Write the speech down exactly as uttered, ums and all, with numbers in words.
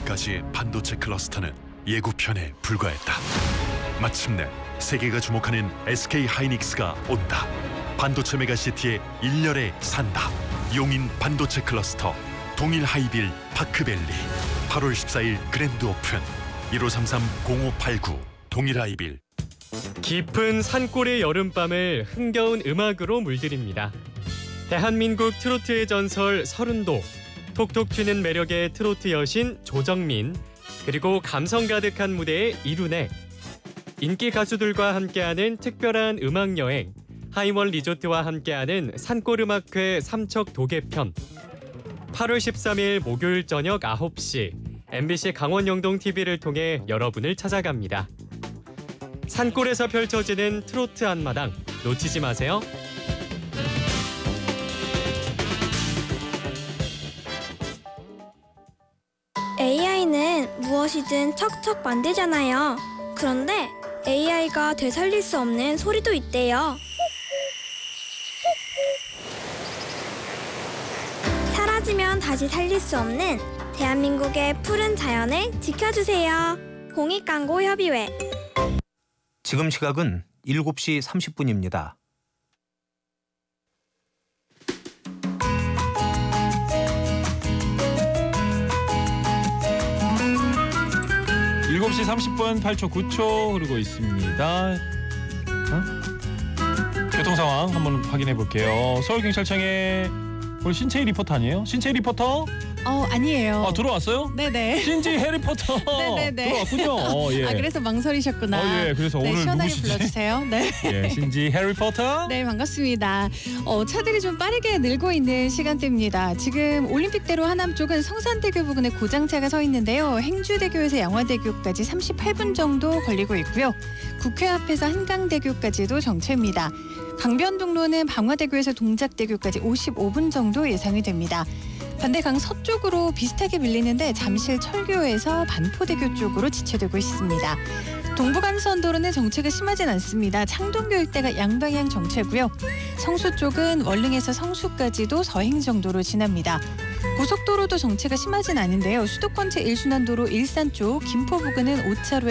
지금까지의 반도체 클러스터는 예고편에 불과했다. 마침내 세계가 주목하는 에스케이하이닉스가 온다. 반도체 메가시티의 일렬에 산다. 용인 반도체 클러스터 동일 하이빌 파크밸리 팔월 십사일 그랜드 오픈 일오삼삼 공오팔구 동일 하이빌. 깊은 산골의 여름밤을 흥겨운 음악으로 물들입니다. 대한민국 트로트의 전설 서른도, 톡톡 튀는 매력의 트로트 여신 조정민, 그리고 감성 가득한 무대의 이룬혜. 인기 가수들과 함께하는 특별한 음악 여행, 하이원 리조트와 함께하는 산골음악회 삼척 도계편. 팔월 십삼일 목요일 저녁 아홉 시 엠비씨 강원 영동 티비를 통해 여러분을 찾아갑니다. 산골에서 펼쳐지는 트로트 한마당 놓치지 마세요. 에이아이는 무엇이든 척척 만들잖아요. 그런데 에이아이가 되살릴 수 없는 소리도 있대요. 사라지면 다시 살릴 수 없는 대한민국의 푸른 자연을 지켜주세요. 공익광고협의회. 지금 시각은 일곱 시 삼십 분입니다. 일곱 시 삼십 분 팔 초 구 초 흐르고 있습니다. 어? 교통 상황 한번 확인해 볼게요. 서울경찰청의 우리 신채희 리포터 아니에요? 신채희 리포터? 어 아니에요. 아 들어왔어요? 네네. 신지 해리포터. 네네네. 들어왔군요. 어, 예. 아 그래서 망설이셨구나. 어, 예. 그래서 네, 오늘 시원하게 누구시지? 불러주세요. 네. 예, 신지 해리포터. 네 반갑습니다. 어, 차들이 좀 빠르게 늘고 있는 시간대입니다. 지금 올림픽대로 하남 쪽은 성산대교 부근에 고장차가 서 있는데요. 행주대교에서 양화대교까지 삼십팔 분 정도 걸리고 있고요. 국회 앞에서 한강대교까지도 정체입니다. 강변북로는 방화대교에서 동작대교까지 오십오 분 정도 예상이 됩니다. 반대 강 서쪽으로 비슷하게 밀리는데 잠실 철교에서 반포대교 쪽으로 지체되고 있습니다. 동부간선도로는 정체가 심하진 않습니다. 창동교 일대가 양방향 정체고요. 성수 쪽은 월릉에서 성수까지도 서행 정도로 지납니다. 고속도로도 정체가 심하진 않은데요. 수도권 제일 순환도로 일산 쪽 김포 부근은 오 차로에